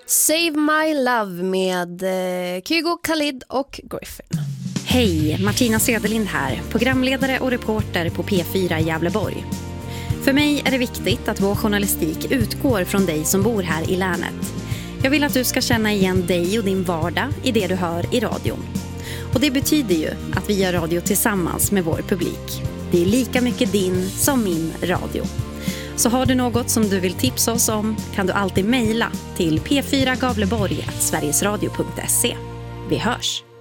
Save My Love med Kygo, Khalid och Griffin. Hej, Martina Söderlind här, programledare och reporter på P4 Gävleborg. För mig är det viktigt att vår journalistik utgår från dig som bor här i länet. Jag vill att du ska känna igen dig och din vardag i det du hör i radion. Och det betyder ju att vi gör radio tillsammans med vår publik. Det är lika mycket din som min radio. Så har du något som du vill tipsa oss om kan du alltid mejla till p4gavleborg@sverigesradio.se. Vi hörs!